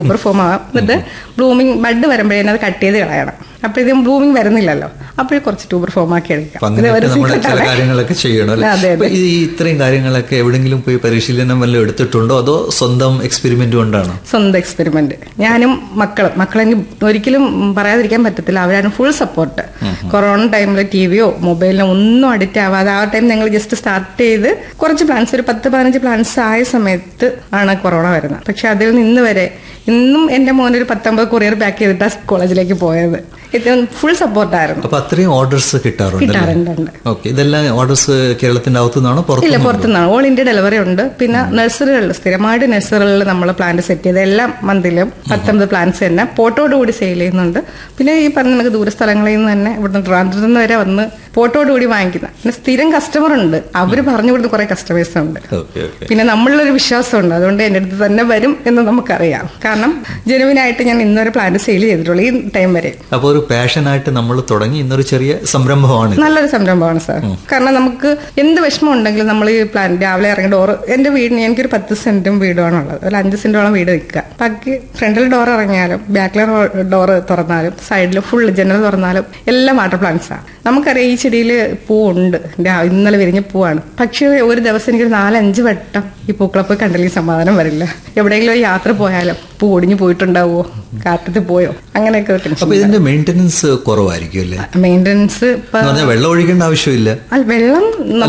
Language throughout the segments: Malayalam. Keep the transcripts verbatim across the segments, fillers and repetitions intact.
ട്യൂബർ ഫോം ആവാം. എന്നിട്ട് ബ്ലൂമിങ് ബഡ് വരുമ്പോഴേ അത് കട്ട് ചെയ്ത് കളയണം. അപ്പോഴത്തേക്കും ബ്ലൂമിങ് വരുന്നില്ലല്ലോ, അപ്പോഴേ കുറച്ച് ട്യൂബർ ഫോം ആക്കി എടുക്കാം. കാര്യങ്ങളൊക്കെ ചെയ്യണം. ഈ ഇത്രയും കാര്യങ്ങളൊക്കെ എവിടെങ്കിലും പോയി പരിശീലനം വല്ലതും എടുത്തിട്ടുണ്ടോ അതോ സ്വന്തം എക്സ്പെരിമെന്റ് കൊണ്ടാണോ? സ്വന്തം എക്സ്പെരിമെന്റ്. ഞാനും മക്കളും മക്കളെങ്കിൽ ഒരിക്കലും പറയാതിരിക്കാൻ പറ്റത്തില്ല. അവരാണ് ഫുൾ സപ്പോർട്ട്. കൊറോണ ടൈമിൽ ടി വിയോ മൊബൈലിനോ ഒന്നും അഡിക്റ്റ് ആവാതെ ആ ടൈം ഞങ്ങൾ ജസ്റ്റ് സ്റ്റാർട്ട് ചെയ്ത് കുറച്ച് പ്ലാൻസ് ഒരു പത്ത് പതിനഞ്ച് പ്ലാൻസ് ആയ സമയത്ത് ആണ് കൊറോണ വരുന്നത്. പക്ഷെ അതിൽ നിന്ന് വരെ ഇന്നും എന്റെ മോനൊരു പത്തൊമ്പത് കൊറിയർ പാക്ക് ചെയ്തിട്ടാണ് കോളേജിലേക്ക് പോയത്. ഫുൾ സപ്പോർട്ടായിരുന്നു. അപ്പൊ അത്രയും ഓർഡേഴ്സ് കിട്ടാറുണ്ട്. ഇതെല്ലാം ഓർഡേഴ്സ് കേരളത്തിന്റെ അകത്തുനിന്നാണോ? ഇല്ല, പുറത്തുനിന്നാണ്. ഓൾ ഇന്ത്യ ഡെലിവറി ഉണ്ട്. പിന്നെ നഴ്സറികളിൽ സ്ഥിരമായിട്ട് നഴ്സറികളിൽ നമ്മൾ പ്ലാന്റ് സെറ്റ് ചെയ്ത് എല്ലാ മന്തിലും പത്തൊമ്പത് പ്ലാന്റ്സ് തന്നെ പോട്ടോട് കൂടി സെയിൽ ചെയ്യുന്നുണ്ട്. പിന്നെ ഈ പറഞ്ഞ നമുക്ക് ദൂരസ്ഥലങ്ങളിൽ നിന്ന് തന്നെ ഇവിടുന്ന് ട്രാൻസ്ഫറിൽ നിന്ന് വരെ വന്ന് പോട്ടോട് കൂടി വാങ്ങിക്കുന്ന പിന്നെ സ്ഥിരം കസ്റ്റമർ ഉണ്ട്. അവര് പറഞ്ഞു കൊടുത്ത് കുറെ കസ്റ്റമേഴ്സ് ഉണ്ട്. പിന്നെ നമ്മളിലൊരു വിശ്വാസമുണ്ട്. അതുകൊണ്ട് എന്റെ അടുത്ത് തന്നെ വരും എന്ന് നമുക്കറിയാം. കാരണം ജെനുവിനായിട്ട് ഞാൻ ഇന്നൊരു പ്ലാന്റ് സെയിൽ ചെയ്തിട്ടുള്ളൂ ഈ ടൈം വരെ. അപ്പോൾ ഒരു പാഷനായിട്ട് നമ്മൾ തുടങ്ങി ഇന്നൊരു ചെറിയ സംരംഭമാണ്. നല്ലൊരു സംരംഭമാണ് സാർ. കാരണം നമുക്ക് എന്ത് വിഷമം ഉണ്ടെങ്കിലും നമ്മൾ ഈ പ്ലാൻ രാവിലെ ഇറങ്ങി ഡോർ എന്റെ വീടിന് എനിക്കൊരു പത്ത് സെന്റും വീടുമാണുള്ളത്. ഒരു അഞ്ച് സെന്റോളം വീട് വെക്കുക. ബാക്കി ഫ്രണ്ടിൽ ഡോർ ഇറങ്ങിയാലും ബാക്കിലെ ഡോർ തുറന്നാലും സൈഡിൽ ഫുൾ ജനൽ തുറന്നാലും എല്ലാം വാട്ടർ പ്ലാന്റ്സ് ആണ്. നമുക്കറിയാം ഈ ചെടിയിൽ പൂവുണ്ട്. ഇന്നലെ വിരിഞ്ഞ പൂവാണ്. പക്ഷേ ഒരു ദിവസം എനിക്കൊരു നാലഞ്ച് വട്ടം ഈ പൂക്കളെ പോയി കണ്ടില്ലെങ്കിൽ സമാധാനം വരില്ല. എവിടെയെങ്കിലും ഒരു യാത്ര പോയാലും പൂ ഒടിഞ്ഞു പോയിട്ടുണ്ടാവോ, കാറ്റത്ത് പോയോ, അങ്ങനെയൊക്കെ ഇതിന്റെ മെയിൻ്റനൻസ് കുറവായിരിക്കും അല്ലേ? മെയിൻ്റനൻസ് വെള്ളം ഒഴിക്കേണ്ട ആവശ്യമില്ല. വെള്ളം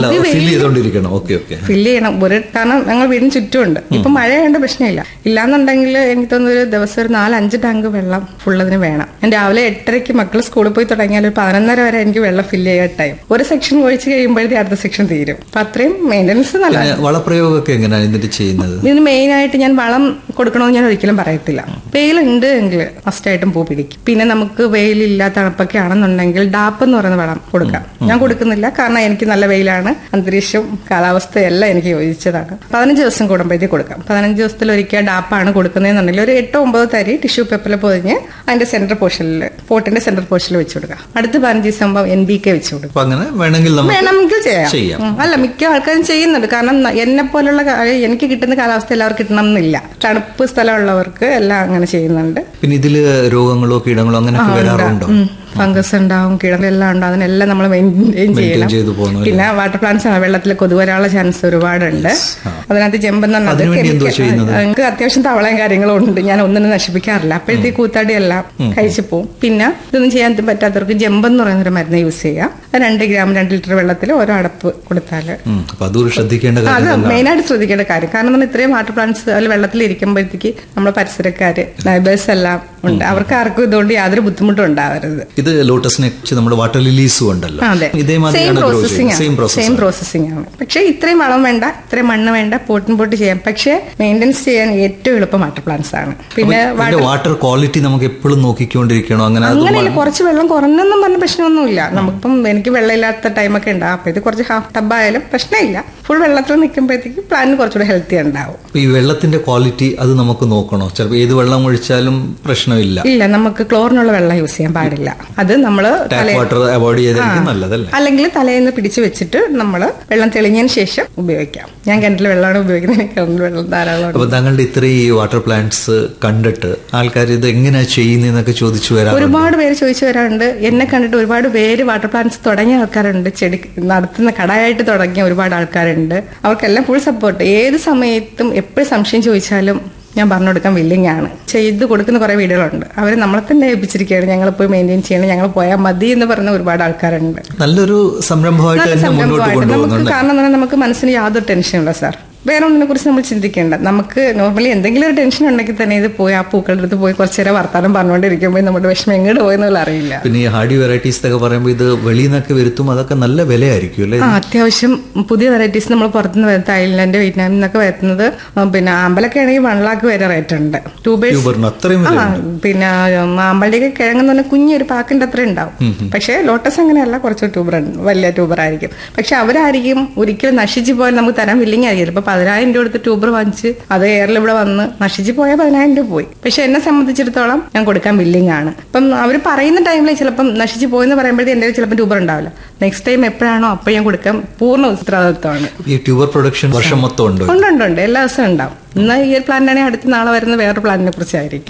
ഫില്ല് ചെയ്യണം. ഒരു കാരണം ഞങ്ങൾ വീടിന് ചുറ്റുമുണ്ട്. ഇപ്പൊ മഴയായതുകൊണ്ട് പ്രശ്നമില്ല. ഇല്ലാന്നുണ്ടെങ്കിൽ എനിക്ക് തോന്നുന്നു ഒരു ദിവസം ഒരു നാലഞ്ച് ടാങ്ക് വെള്ളം ഫുള്ളതിന് വേണം. ഞാൻ രാവിലെ എട്ടരയ്ക്ക് മക്കൾ സ്കൂളിൽ പോയി തുടങ്ങിയാൽ ഒരു പതിനൊന്നര വരെ എനിക്ക് വെള്ളം ഫില്ല് ചെയ്യാൻ ടൈം. ഒരു സെക്ഷൻ ഒഴിച്ച് കഴിയുമ്പോഴത്തേ അടുത്ത സെക്ഷൻ തീരും. അപ്പൊ അത്രയും മെയിൻ്റനൻസ് നല്ല. വളപ്രയോഗമൊക്കെ എങ്ങനെയാണ് ഇതിന്റെ ചെയ്യുന്നത്? ഇതിന് മെയിൻ ആയിട്ട് ഞാൻ വളം കൊടുക്കണമെന്ന് ഞാൻ ഒരിക്കലും പറയത്തില്ല. വെയിലുണ്ട് എങ്കിൽ മസ്റ്റായിട്ടും പൂ പിടിക്കും. പിന്നെ നമുക്ക് വെയിലില്ല തണുപ്പൊക്കെ ആണെന്നുണ്ടെങ്കിൽ ഡാപ്പ് എന്ന് പറയുന്ന വളം കൊടുക്കാം. ഞാൻ കൊടുക്കുന്നില്ല, കാരണം എനിക്ക് നല്ല വെയിലാണ്, അന്തരീക്ഷവും കാലാവസ്ഥയെല്ലാം എനിക്ക് യോജിച്ചതാണ്. പതിനഞ്ച് ദിവസം കൂടുമ്പോഴത്തേക്ക് കൊടുക്കാം. പതിനഞ്ച് ദിവസത്തിൽ ഒരിക്കൽ ഡാപ്പാണ് കൊടുക്കുന്നതെന്നുണ്ടെങ്കിൽ ഒരു എട്ടോ ഒമ്പതോ തരി ടിഷ്യൂ പേപ്പറിൽ പൊതിഞ്ഞ് അതിന്റെ സെന്റർ പോർഷനിൽ പോട്ടിന്റെ സെന്റർ പോർഷനിൽ വെച്ച് കൊടുക്കാം. അടുത്ത പതിനഞ്ച് ദിവസം എൻ ബി കെ വെച്ച് കൊടുക്കും. വേണമെങ്കിൽ ചെയ്യാം. അല്ല, മിക്ക ആൾക്കാരും ചെയ്യുന്നുണ്ട്. കാരണം എന്നെ പോലുള്ള എനിക്ക് കിട്ടുന്ന കാലാവസ്ഥ എല്ലാവർക്കും കിട്ടണം എന്നില്ല. തണുപ്പ് സ്ഥലമുള്ളവർക്ക് എല്ലാം അങ്ങനെ ചെയ്യുന്നുണ്ട്. പിന്നെ ഇതില് രോഗങ്ങളോ കീടങ്ങളോ അങ്ങനെ വരാറുണ്ടോ? ഫംഗസ് ഉണ്ടാവും, കീടങ്ങളെല്ലാം ഉണ്ടാവും. അതിനെല്ലാം നമ്മൾ മെയിൻറ്റെയിൻ ചെയ്യണം. പിന്നെ വാട്ടർ പ്ലാന്റ്സ് ആണ്, വെള്ളത്തിൽ കൊതു വരാനുള്ള ചാൻസ് ഒരുപാടുണ്ട്. അതിനകത്ത് ജമ്പെന്ന് എനിക്ക് അത്യാവശ്യം തവളയും കാര്യങ്ങളും ഉണ്ട്. ഞാൻ ഒന്നിനും നശിപ്പിക്കാറില്ല. അപ്പോഴത്തേക്ക് കൂത്താടി എല്ലാം കഴിച്ചു പോകും. പിന്നെ ഇതൊന്നും ചെയ്യാൻ പറ്റാത്തവർക്ക് ജമ്പെന്ന് പറയുന്ന ഒരു മരുന്ന് യൂസ് ചെയ്യാം. രണ്ട് ഗ്രാം രണ്ട് ലിറ്റർ വെള്ളത്തിൽ ഓരോ അടപ്പ് കൊടുത്താല് അത് മെയിനായിട്ട് ശ്രദ്ധിക്കേണ്ട കാര്യം. കാരണം ഇത്രയും വാട്ടർ പ്ലാന്റ്സ് അതിൽ വെള്ളത്തിൽ ഇരിക്കുമ്പോഴത്തേക്ക് നമ്മുടെ പരിസരക്കാര് നൈബേഴ്സ് എല്ലാം ഉണ്ട്. അവർക്ക് ആർക്കും ഇതുകൊണ്ട് യാതൊരു ബുദ്ധിമുട്ടും ഉണ്ടാവരുത്. ഇത് ലോട്ടസിനെ നമ്മുടെ വാട്ടർ ലിലീസും ഉണ്ടല്ലോ. സെയിം പ്രോസസിംഗ് ആണ്. പക്ഷെ ഇത്രയും വളം വേണ്ട, ഇത്രയും മണ്ണ് വേണ്ട, പോട്ടിൻ പോട്ട് ചെയ്യാം. പക്ഷെ മെയിൻ്റെനൻസ് ചെയ്യാൻ ഏറ്റവും എളുപ്പം വാട്ടർ പ്ലാന്റ്സ് ആണ്. പിന്നെ വാട്ടർ ക്വാളിറ്റി നമുക്ക് എപ്പോഴും നോക്കിക്കൊണ്ടിരിക്കണോ? അങ്ങനെ അങ്ങനെയല്ല, കുറച്ച് വെള്ളം കുറഞ്ഞൊന്നും പറഞ്ഞ പ്രശ്നമൊന്നുമില്ല. നമുക്കിപ്പം എനിക്ക് വെള്ളമില്ലാത്ത ടൈമൊക്കെ ഉണ്ടാവും. അപ്പൊ ഇത് കുറച്ച് ഹാഫ് ടബായാലും പ്രശ്നമില്ല. ഫുൾ വെള്ളത്തിൽ നിൽക്കുമ്പോഴത്തേക്ക് പ്ലാന്റ് കുറച്ചുകൂടെ ഹെൽത്തി ഉണ്ടാവും. ഈ വെള്ളത്തിന്റെ ക്വാളിറ്റി അത് നമുക്ക് നോക്കണോ? ചിലപ്പോൾ ഏത് വെള്ളം ഒഴിച്ചാലും പ്രശ്നമില്ല. ഇല്ല, നമുക്ക് ക്ലോറിനുള്ള വെള്ളം യൂസ് ചെയ്യാൻ പാടില്ല. അത് നമ്മള് അല്ലെങ്കിൽ തലേന്ന് പിടിച്ചു വെച്ചിട്ട് നമ്മള് വെള്ളം തെളിഞ്ഞതിന് ശേഷം ഉപയോഗിക്കാം. ഞാൻ കിണറ്റിലെ വെള്ളമാണ് ഉപയോഗിക്കുന്നത്. കിണറ്റിൽ വെള്ളം ധാരാളം. അപ്പൊ താങ്കളുടെ ഇത്രയും വാട്ടർ പ്ലാന്റ്സ് കണ്ടിട്ട് ആൾക്കാർ ഇത് എങ്ങനെയാ ചെയ്യുന്നതെന്നൊക്കെ ചോദിച്ചു വരാം. ഒരുപാട് പേര് ചോദിച്ചു വരാറുണ്ട്. എന്നെ കണ്ടിട്ട് ഒരുപാട് പേര് വാട്ടർ പ്ലാന്റ്സ് തുടങ്ങിയ ആൾക്കാരുണ്ട്. ചെടി നടത്തുന്ന കടയായിട്ട് തുടങ്ങിയ ഒരുപാട് ആൾക്കാരുണ്ട്. അവർക്കെല്ലാം ഫുൾ സപ്പോർട്ട്. ഏത് സമയത്തും എപ്പോഴും സംശയം ചോദിച്ചാലും ഞാൻ പറഞ്ഞു കൊടുക്കാൻ വില്ലിങ് ആണ്. ചെയ്ത് കൊടുക്കുന്ന കുറെ വീടുകളുണ്ട്. അവർ നമ്മളെ തന്നെ ഏൽപ്പിച്ചിരിക്കുകയാണ്. ഞങ്ങൾ പോയി മെയിൻറ്റെയിൻ ചെയ്യണം, ഞങ്ങൾ പോയാൽ മതി എന്ന് പറഞ്ഞ ഒരുപാട് ആൾക്കാരുണ്ട്. നല്ലൊരു സംരംഭമായിട്ട് നമുക്ക് കാരണം നമുക്ക് മനസ്സിന് യാതൊരു ടെൻഷനില്ല സാർ. വേറെ ഒന്നിനെ കുറിച്ച് നമ്മൾ ചിന്തിക്കേണ്ട. നമുക്ക് നോർമലി എന്തെങ്കിലും ഒരു ടെൻഷൻ ഉണ്ടെങ്കിൽ തന്നെ ഇത് പോയി ആ പൂക്കളുടെ അടുത്ത് പോയി കുറച്ചു നേരം വർത്താനം പറഞ്ഞുകൊണ്ടിരിക്കുമ്പോൾ നമ്മുടെ വിഷമം എങ്ങോട്ട് പോയെന്നുള്ള അറിയില്ല. പിന്നെ ഈ ഹാർഡി വെറൈറ്റീസ് ഒക്കെ പറയുമ്പോൾ ഇത് വെളിയിൽ നിന്നൊക്കെ വരുത്തും, അതൊക്കെ നല്ല വിലയായിരിക്കും അല്ലേ? ആ, അത്യാവശ്യം പുതിയ വെറൈറ്റീസ് നമ്മൾ പുറത്തുനിന്ന് വരുന്ന തായ്ലൻഡ്, വിയറ്റ്നാമിൽ നിന്നൊക്കെ വരുന്നത്. പിന്നെ ആമ്പലൊക്കെ ആണെങ്കിൽ വൺ ലാക്ക് വരെ റേറ്റ് ഉണ്ട്. ട്യൂബേഴ്സ് ആ, പിന്നെ ആമ്പലിയൊക്കെ കിഴങ്ങെന്ന് പറഞ്ഞാൽ കുഞ്ഞൊരു പാക്കിന്റെ അത്ര ഉണ്ടാവും. പക്ഷേ ലോട്ടസ് അങ്ങനെയല്ല, കുറച്ച് ട്യൂബർ വലിയ ട്യൂബർ ആയിരിക്കും. പക്ഷെ അവരായിരിക്കും ഒരിക്കലും നശിച്ചു പോയാൽ നമുക്ക് തരാൻ വില്ലിങ് ആയിരിക്കും. ഇപ്പൊ പതിനായിരം രൂപ കൊടുത്ത് ട്യൂബർ വാങ്ങിച്ച് അത് എയറിൽ ഇവിടെ വന്ന് നശിച്ചു പോയാൽ പതിനായിരം രൂപ പോയി. പക്ഷെ എന്നെ സംബന്ധിച്ചിടത്തോളം ഞാൻ കൊടുക്കാൻ വില്ലിങ് ആണ്. ഇപ്പം അവർ പറയുന്ന ടൈമിൽ ചിലപ്പം നശിച്ചു പോയെന്ന് പറയുമ്പോഴത്തേക്ക് എന്റെ ചിലപ്പോൾ ട്യൂബർ ഉണ്ടാവില്ല. നെക്സ്റ്റ് ടൈം എപ്പോഴാണോ അപ്പൊ ഞാൻ കൊടുക്കാൻ പൂർണ്ണ ഉത്തരവാദിത്വമാണ്. ഈ ട്യൂബർ പ്രൊഡക്ഷൻ വർഷം മൊത്തം ഉണ്ട് ഉണ്ട് ഉണ്ട് എല്ലാ ദിവസവും ഉണ്ടാവും. എന്നാൽ ഈ ഒരു പ്ലാന്റാണെങ്കിൽ അടുത്ത നാളെ വരുന്ന വേറൊരു പ്ലാന്റിനെ കുറിച്ചായിരിക്കും.